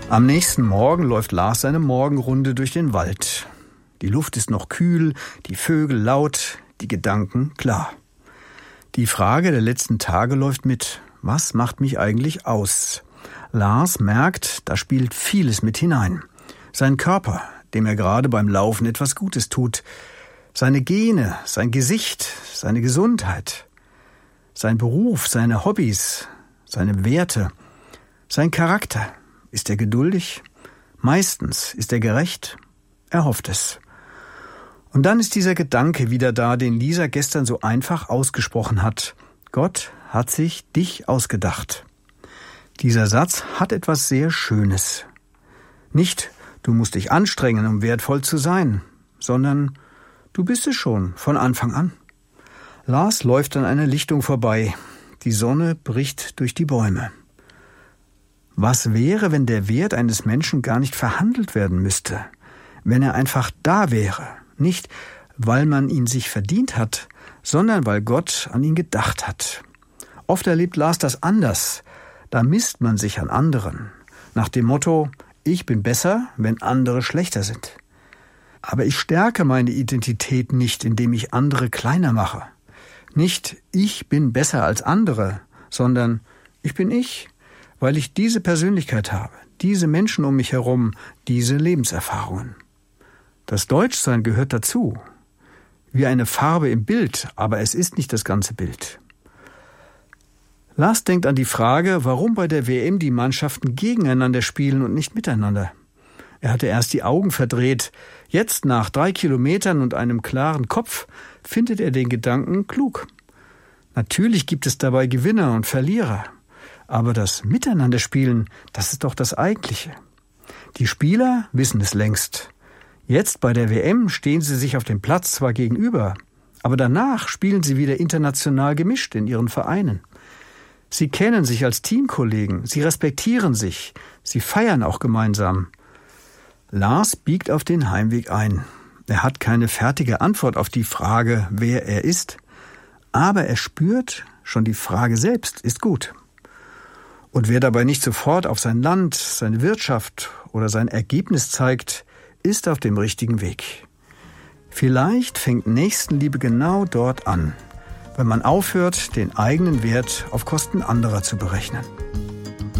Am nächsten Morgen läuft Lars seine Morgenrunde durch den Wald. Die Luft ist noch kühl, die Vögel laut, die Gedanken klar. Die Frage der letzten Tage läuft mit: Was macht mich eigentlich aus? Lars merkt, da spielt vieles mit hinein. Sein Körper, dem er gerade beim Laufen etwas Gutes tut. Seine Gene, sein Gesicht, seine Gesundheit. Sein Beruf, seine Hobbys, seine Werte, sein Charakter. Ist er geduldig? Meistens. Ist er gerecht? Er hofft es. Und dann ist dieser Gedanke wieder da, den Lisa gestern so einfach ausgesprochen hat. Gott hat sich dich ausgedacht. Dieser Satz hat etwas sehr Schönes. Nicht, du musst dich anstrengen, um wertvoll zu sein, sondern du bist es schon von Anfang an. Lars läuft an einer Lichtung vorbei. Die Sonne bricht durch die Bäume. Was wäre, wenn der Wert eines Menschen gar nicht verhandelt werden müsste? Wenn er einfach da wäre? Nicht, weil man ihn sich verdient hat, sondern weil Gott an ihn gedacht hat. Oft erlebt Lars das anders. Da misst man sich an anderen. Nach dem Motto: Ich bin besser, wenn andere schlechter sind. Aber ich stärke meine Identität nicht, indem ich andere kleiner mache. Nicht, ich bin besser als andere, sondern ich bin ich, weil ich diese Persönlichkeit habe, diese Menschen um mich herum, diese Lebenserfahrungen. Das Deutschsein gehört dazu, wie eine Farbe im Bild, aber es ist nicht das ganze Bild. Lars denkt an die Frage, warum bei der WM die Mannschaften gegeneinander spielen und nicht miteinander. Er hatte erst die Augen verdreht. Jetzt, nach 3 Kilometern und einem klaren Kopf, findet er den Gedanken klug. Natürlich gibt es dabei Gewinner und Verlierer. Aber das Miteinanderspielen, das ist doch das Eigentliche. Die Spieler wissen es längst. Jetzt bei der WM stehen sie sich auf dem Platz zwar gegenüber, aber danach spielen sie wieder international gemischt in ihren Vereinen. Sie kennen sich als Teamkollegen, sie respektieren sich, sie feiern auch gemeinsam. Lars biegt auf den Heimweg ein. Er hat keine fertige Antwort auf die Frage, wer er ist, aber er spürt, schon die Frage selbst ist gut. Und wer dabei nicht sofort auf sein Land, seine Wirtschaft oder sein Ergebnis zeigt, ist auf dem richtigen Weg. Vielleicht fängt Nächstenliebe genau dort an, wenn man aufhört, den eigenen Wert auf Kosten anderer zu berechnen.